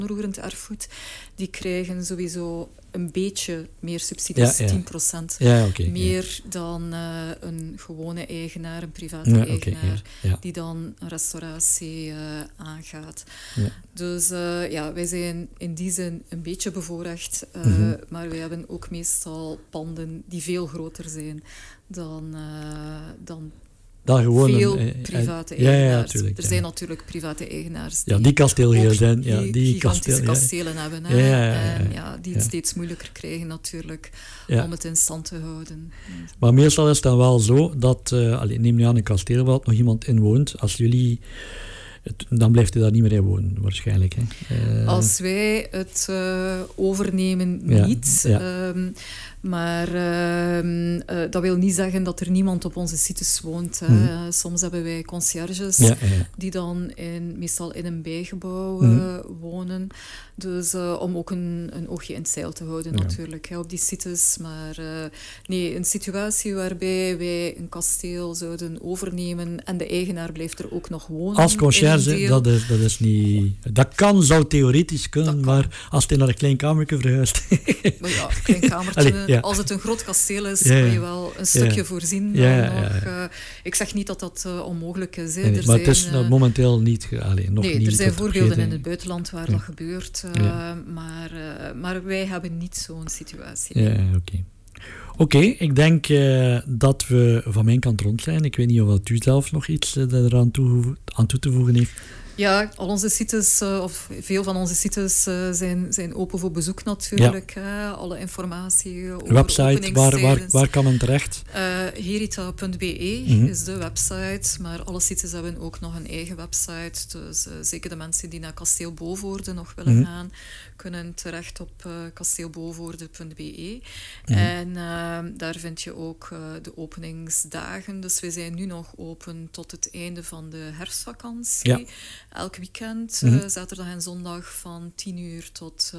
onroerend erfgoed, die krijgen sowieso een beetje meer subsidies, 10%. Meer dan een gewone eigenaar, een private eigenaar, die dan een restauratie aangaat. Ja. Dus wij zijn in die zin een beetje bevoorrecht, maar wij hebben ook meestal panden die veel groter zijn dan gewoon veel private eigenaars. Er zijn natuurlijk private eigenaars die kasteelheer zijn. Die gigantische kastelen hebben. Die het steeds moeilijker krijgen natuurlijk om het in stand te houden. Maar meestal is het dan wel zo dat, neem nu aan een kasteel waar nog iemand in woont, als jullie... Dan blijft hij daar niet meer in wonen, waarschijnlijk. Hè? Als wij het overnemen, niet. Maar dat wil niet zeggen dat er niemand op onze sites woont. Soms hebben wij conciërges die dan meestal in een bijgebouw wonen. Dus om ook een oogje in het zeil te houden natuurlijk op die sites. Maar een situatie waarbij wij een kasteel zouden overnemen en de eigenaar blijft er ook nog wonen. Als conciërge, dat is niet... Dat zou theoretisch kunnen, maar als hij naar een klein kamertje verhuist... Maar een klein kamertje... Als het een groot kasteel is, kan je wel een stukje voorzien. Ik zeg niet dat dat onmogelijk is. Maar het is momenteel niet... nog niet. Er zijn voorbeelden in het buitenland waar dat gebeurt. Maar wij hebben niet zo'n situatie. Oké, ik denk dat we van mijn kant rond zijn. Ik weet niet of u zelf nog iets eraan toe te voegen heeft. Ja, al onze sites, of veel van onze sites zijn open voor bezoek natuurlijk. Alle informatie over website, waar kan men terecht? Herita.be is de website, maar alle sites hebben ook nog een eigen website. Dus zeker de mensen die naar Kasteel Bovoorde nog willen gaan, kunnen terecht op kasteelbovoorde.be. En daar vind je ook de openingsdagen. Dus we zijn nu nog open tot het einde van de herfstvakantie. Ja. Elk weekend, zaterdag en zondag van 10 uur tot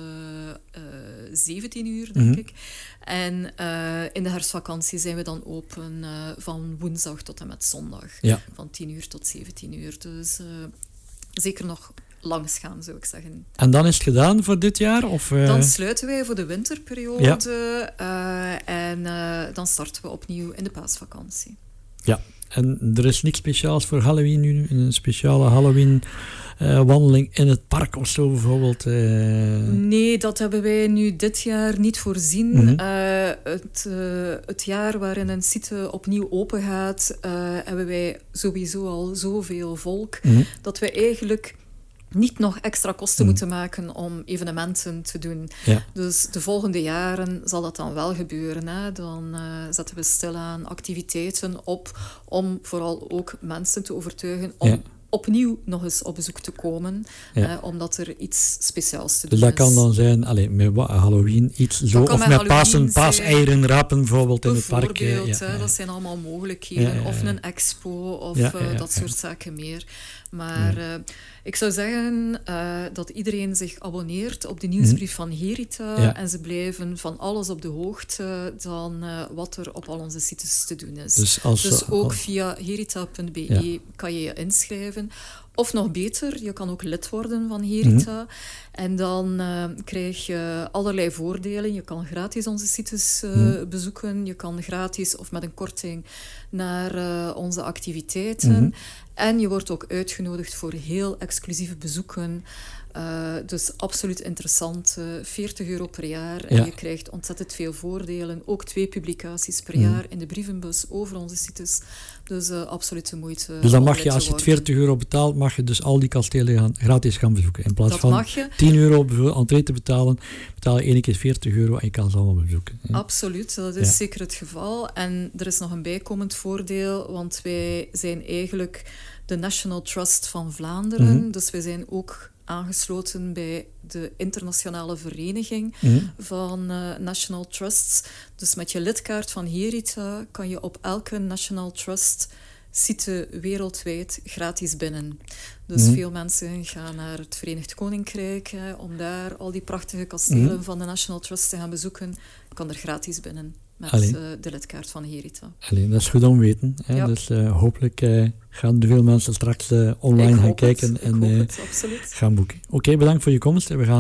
17 uur, denk ik. En in de herfstvakantie zijn we dan open van woensdag tot en met zondag. Ja. Van 10 uur tot 17 uur. Dus zeker nog langs gaan, zou ik zeggen. En dan is het gedaan voor dit jaar? Of, Dan sluiten wij voor de winterperiode en dan starten we opnieuw in de paasvakantie. Ja. En er is niks speciaals voor Halloween nu? Een speciale Halloween-wandeling in het park of zo bijvoorbeeld? Nee, dat hebben wij nu dit jaar niet voorzien. Het jaar waarin een site opnieuw open gaat, hebben wij sowieso al zoveel volk, dat we eigenlijk niet nog extra kosten moeten maken om evenementen te doen. Ja. Dus de volgende jaren zal dat dan wel gebeuren. Hè? Dan zetten we stilaan activiteiten op om vooral ook mensen te overtuigen om opnieuw nog eens op bezoek te komen, omdat er iets speciaals te doen is. Dus dat kan dan zijn, met Halloween iets zo, of met paaseieren rapen bijvoorbeeld in het park. Dat zijn allemaal mogelijkheden. Of een expo, of dat soort zaken meer. Maar ik zou zeggen dat iedereen zich abonneert op de nieuwsbrief van Herita en ze blijven van alles op de hoogte dan wat er op al onze sites te doen is. Dus ook via herita.be kan je je inschrijven. Of nog beter, je kan ook lid worden van Herita. En dan krijg je allerlei voordelen. Je kan gratis onze sites bezoeken. Je kan gratis of met een korting naar onze activiteiten. En je wordt ook uitgenodigd voor heel exclusieve bezoeken. Dus absoluut interessant. €40 per jaar. En je krijgt ontzettend veel voordelen. Ook 2 publicaties per jaar in de brievenbus over onze sites. Dus absoluut de moeite. Dus dan mag je, als je het €40 betaalt, mag je dus al die kastelen gratis gaan bezoeken. In plaats van €10 entree te betalen, betaal je 1 keer €40 en je kan ze allemaal bezoeken. Ja. Absoluut, dat is zeker het geval. En er is nog een bijkomend voordeel, want wij zijn eigenlijk de National Trust van Vlaanderen. Dus wij zijn ook aangesloten bij de internationale vereniging van National Trusts. Dus met je lidkaart van Herita kan je op elke National Trust site wereldwijd gratis binnen. Dus veel mensen gaan naar het Verenigd Koninkrijk om daar al die prachtige kastelen van de National Trust te gaan bezoeken. Kan er gratis binnen met de lidkaart van Herita. Dat is goed om te weten. Ja. Dus hopelijk gaan er veel mensen straks online gaan kijken en gaan boeken. Oké, bedankt voor je komst. We gaan